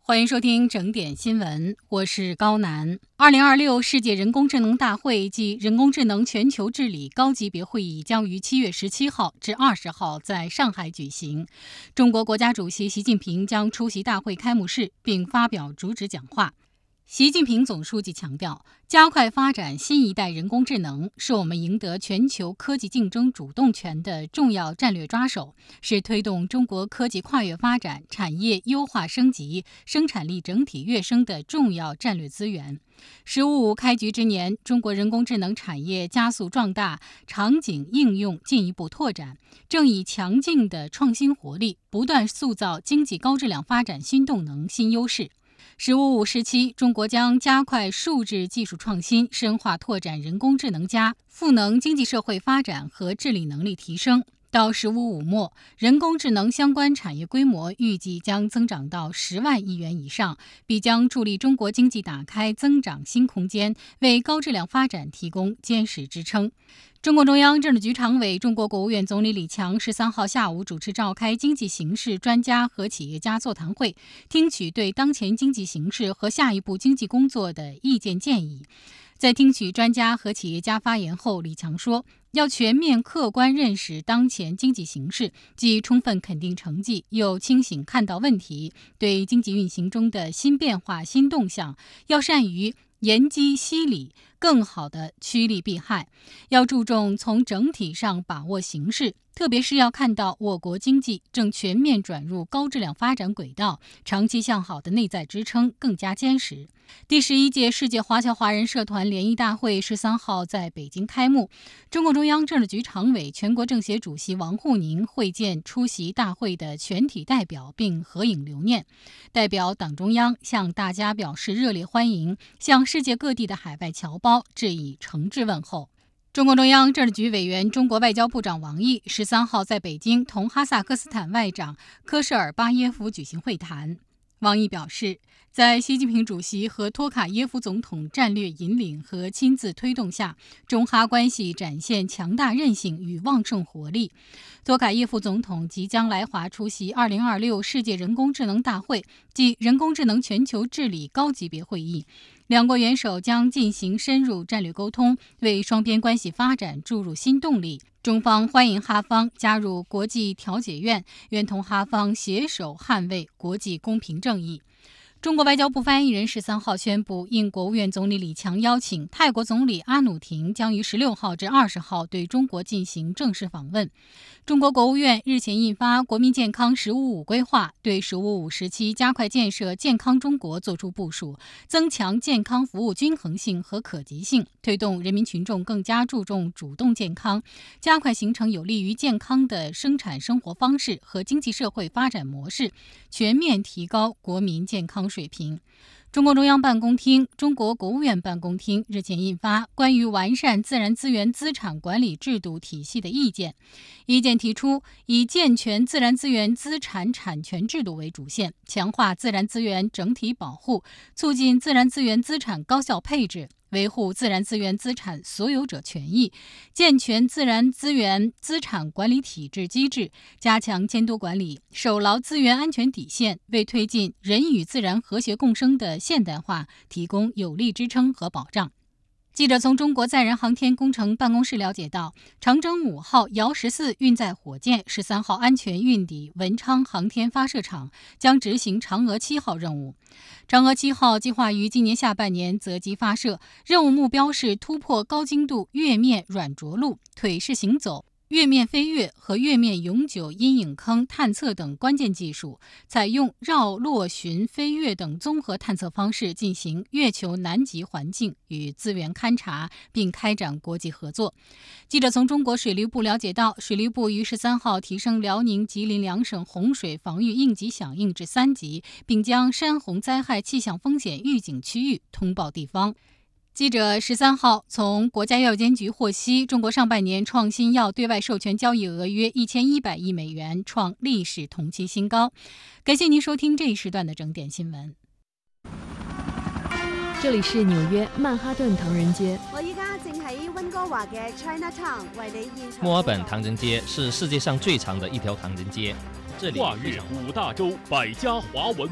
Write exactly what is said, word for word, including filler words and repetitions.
欢迎收听整点新闻，我是高楠。二零二六世界人工智能大会暨人工智能全球治理高级别会议将于七月十七号至二十号在上海举行。中国国家主席习近平将出席大会开幕式并发表主旨讲话。习近平总书记强调，加快发展新一代人工智能是我们赢得全球科技竞争主动权的重要战略抓手，是推动中国科技跨越发展、产业优化升级、生产力整体跃升的重要战略资源。“十五五”开局之年，中国人工智能产业加速壮大，场景应用进一步拓展，正以强劲的创新活力，不断塑造经济高质量发展新动能、新优势。“十五五”时期，中国将加快数字技术创新，深化拓展人工智能加赋能经济社会发展和治理能力提升。到“十五五”末，人工智能相关产业规模预计将增长到十万亿元以上，必将助力中国经济打开增长新空间，为高质量发展提供坚实支撑。中共中央政治局常委、中国国务院总理李强十三号下午主持召开经济形势专家和企业家座谈会，听取对当前经济形势和下一步经济工作的意见建议。在听取专家和企业家发言后，李强说，要全面客观认识当前经济形势，既充分肯定成绩，又清醒看到问题，对经济运行中的新变化、新动向，要善于沿机析理，更好地趋利避害，要注重从整体上把握形势，特别是要看到我国经济正全面转入高质量发展轨道，长期向好的内在支撑更加坚实。第十一届世界华侨华人社团联谊大会十三号在北京开幕，中共中央政治局常委、全国政协主席王沪宁会见出席大会的全体代表并合影留念，代表党中央向大家表示热烈欢迎，向世界各地的海外侨胞致以诚挚问候。中共中央政治局委员、中国外交部长王毅十三号在北京同哈萨克斯坦外长科舍尔巴耶夫举行会谈。王毅表示，在习近平主席和托卡耶夫总统战略引领和亲自推动下，中哈关系展现强大韧性与旺盛活力。托卡耶夫总统即将来华出席二零二六世界人工智能大会暨人工智能全球治理高级别会议，两国元首将进行深入战略沟通，为双边关系发展注入新动力。中方欢迎哈方加入国际调解院，愿同哈方携手捍卫国际公平正义。中国外交部发言人十三号宣布，应国务院总理李强邀请，泰国总理阿努廷将于十六号至二十号对中国进行正式访问。中国国务院日前印发《国民健康“十五五”规划》，对“十五五”时期加快建设健康中国作出部署，增强健康服务均衡性和可及性，推动人民群众更加注重主动健康，加快形成有利于健康的生产生活方式和经济社会发展模式，全面提高国民健康水平。中共中央办公厅、中国国务院办公厅日前印发《关于完善自然资源资产管理制度体系的意见》，意见提出，以健全自然资源资产产权制度为主线，强化自然资源整体保护，促进自然资源资产高效配置，维护自然资源资产所有者权益，健全自然资源资产管理体制机制，加强监督管理，守牢资源安全底线，为推进人与自然和谐共生的现代化提供有力支撑和保障。记者从中国载人航天工程办公室了解到，长征五号遥十四运载火箭十三号安全运抵文昌航天发射场，将执行嫦娥七号任务。嫦娥七号计划于今年下半年择机发射，任务目标是突破高精度月面软着陆、腿式行走、月面飞跃和月面永久阴影坑探测等关键技术，采用绕、落、巡、飞跃等综合探测方式进行月球南极环境与资源勘察，并开展国际合作。记者从中国水利部了解到，水利部于十三号提升辽宁、吉林两省洪水防御应急响应至三级，并将山洪灾害气象风险预警区域通报地方。记者十三号从国家药监局获悉，中国上半年创新药对外授权交易额约一千一百亿美元，创历史同期新高。感谢您收听这一时段的整点新闻。 这里是纽约曼哈顿唐人街。 我依家正喺温哥華嘅 Chinatown 為你現場。 墨爾本唐人街是世界上最長的一條唐人街，這裡跨越五大洲百家華文